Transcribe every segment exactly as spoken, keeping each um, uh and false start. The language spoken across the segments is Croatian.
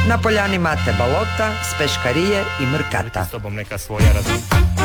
Na poljani Mate Balota, s peškarije i Mrkata. S sobom neka svoja razina.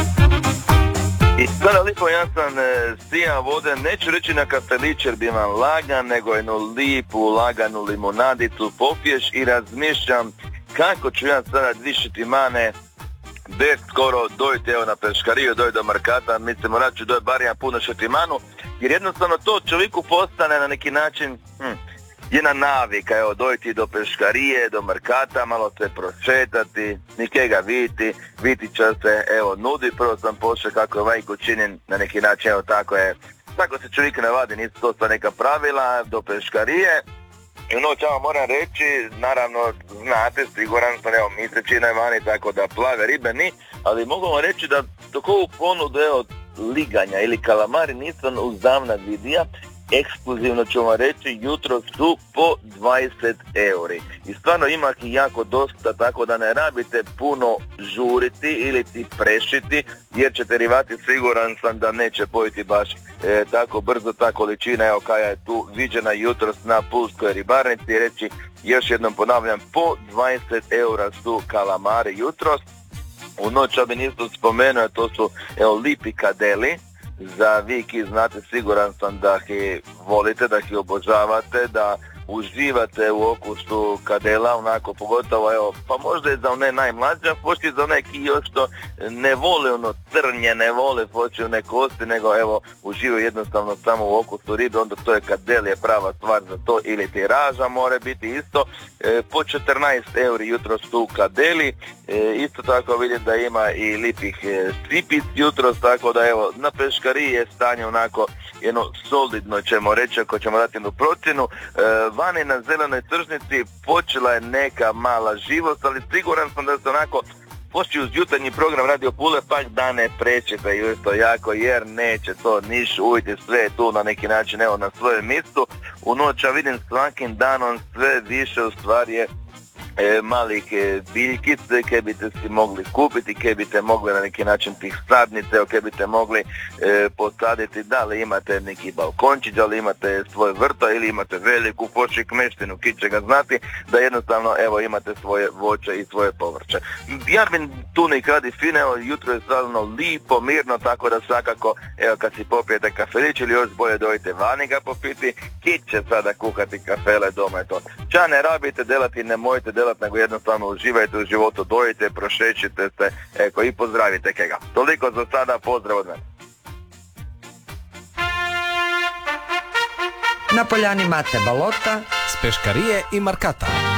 I sada lipo ja sam e, stija vode, neću reći na kafelić jer bi vam lagan, nego jednu lipu, laganu limonadicu popiješ i razmišljam kako ću ja sada dvišiti mane bez skoro dojti evo na peškariju, dojti do Mrkata, mislim morat ću dojti bar jedan puno šetimanu, jer jednostavno to čovjeku postane na neki način hm, jedna navika, evo dojti do peškarije, do Mrkata, malo se prošetati, nikega viti, viti će se, evo nudi, prvo sam pošao kako je vajko činjen na neki način, evo tako je, tako se čovjek navadi, nisu to sva neka pravila, do peškarije. I ono ćemo moram reći, naravno znate, siguran sam, evo mi se čine vani tako da plave ribe ni, ali mogu vam reći da dok ovu ponudu evo liganja ili kalamari nisam uzdavna vidija, ekskluzivno ću vam reći, jutro su po dvadeset euri. I stvarno ima ih jako dosta, tako da ne rabite puno žuriti ili ti prešiti, jer ćete rivati, siguran sam da neće pojiti baš e, tako brzo ta količina, evo kada je tu viđena jutros na pulskoj ribarnici. Reći, još jednom ponavljam, po dvadeset eura su kalamari jutros. U noć, ja bi nisto spomenuo, to su evo lipi kadeli. Za viki znate, siguran sam da ih volite, da ih obožavate, da uživate u okusu kadela, onako pogotovo, evo, pa možda i za one najmlađe, a pošto i za neki još što ne vole ono trnje, ne vole poći one kosti, nego evo, uživaju jednostavno samo u okusu ribe, onda to je kadel je prava stvar za to, ili tiraža more biti isto, e, po četrnaest euri jutro su kadeli, e, isto tako vidim da ima i lipih e, sipic jutros, tako da evo, na peškariji je stanje onako jedno solidno, ćemo reći, ako ćemo dati jednu procjenu. E, vani na zelenoj tržnici počela je neka mala živost, ali siguran sam da se onako pošli uz jutarnji program Radio Pule, pak da ne prečekaju isto jako, jer neće to niš ujti, sve je tu na neki način evo na svojem mjestu. U noć, a vidim svakim danom sve više u stvari je E, malih e, biljkice koje biste si mogli kupiti, koje biste mogli na neki način tih sadnice, koje biste mogli e, posaditi, da li imate neki balkončić, da li imate svoj vrto ili imate veliku pošik meštinu, ki će ga znati, da jednostavno evo imate svoje voće i svoje povrće. Ja bi tu nekadi fine, evo jutro je stvarno lipo, mirno, tako da svakako evo kad si popijete kafelić ili još bolje dojte vani ga popiti, ki će sada kuhati kafele doma je to. Ča ne rabite delati, ne mojete delati, nego jednostavno uživajte u životu, dojite, prošećite se, eko i pozdravite kega. Toliko za sada, pozdrav od mene. Na poljani Mate Balota, S peškarije i Mrkata.